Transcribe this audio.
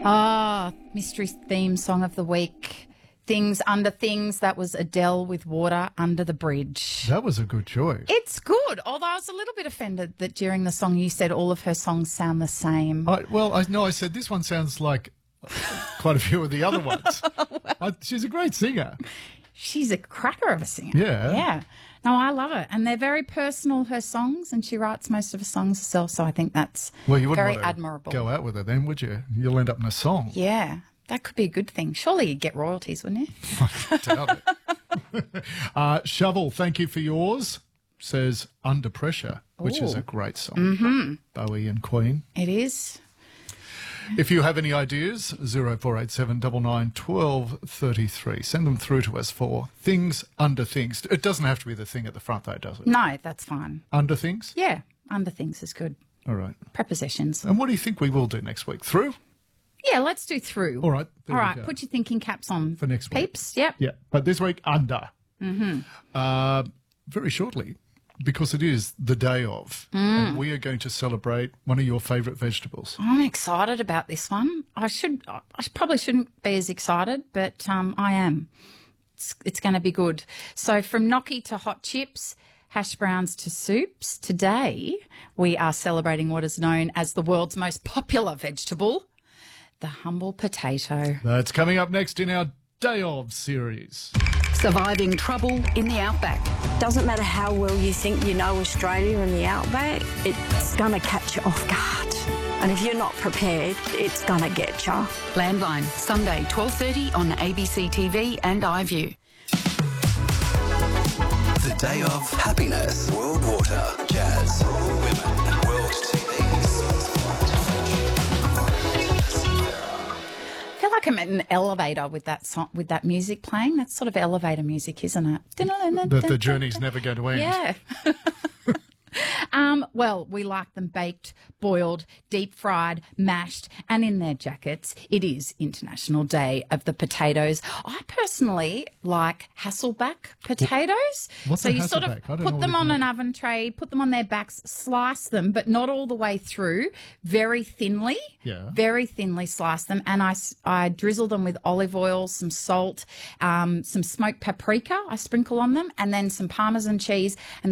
Ah, mystery theme song of the week. Things Under Things. That was Adele with Water Under the Bridge. That was a good choice. It's good, although I was a little bit offended that during the song you said all of her songs sound the same. I said this one sounds like quite a few of the other ones. She's a great singer. She's a cracker of a singer. Yeah. Yeah. No, I love it. And they're very personal, her songs, and she writes most of her songs herself, so I think that's Well, you wouldn't very want to admirable. go out with her then, would you? You'll end up in a song. Yeah. That could be a good thing. Surely you'd get royalties, wouldn't you? Doubt it. Shovel, thank you for yours. Says Under Pressure, which is a great song. Mm-hmm. Bowie and Queen. It is. If you have any ideas, 0487 99 12 33. Send them through to us for Things Under Things. It doesn't have to be the thing at the front, though, does it? No, that's fine. Under Things? Yeah, Under Things is good. All right. Prepositions. And what do you think we will do next week? Through? Yeah, let's do through. All right. All right, put your thinking caps on. For next week. Peeps, yep. Yeah, but this week, under. Mm-hmm. Very shortly, because it is the day of, and we are going to celebrate one of your favourite vegetables. I'm excited about this one. I probably shouldn't be as excited, but I am. It's going to be good. So from gnocchi to hot chips, hash browns to soups, today we are celebrating what is known as the world's most popular vegetable, the humble potato. That's coming up next in our Day Of series. Surviving trouble in the outback. Doesn't matter how well you think you know Australia and the outback, it's going to catch you off guard. And if you're not prepared, it's going to get you. Landline, Sunday, 12:30 on ABC TV and iView. The Day Of Happiness. World Water, Jazz, Women, World TV. I feel like I'm in an elevator with that song, with that music playing. That's sort of elevator music, isn't it? That the journey's never going to end. Yeah. Well, we like them baked, boiled, deep fried, mashed, and in their jackets. It is International Day of the Potatoes. I personally like Hasselback potatoes. What's so a you sort of Hasselback? I don't know put what them it on is. an oven tray, put them on their backs, slice them, but not all the way through, very thinly. Yeah. Very thinly slice them, and I drizzle them with olive oil, some salt, some smoked paprika I sprinkle on them, and then some Parmesan cheese, and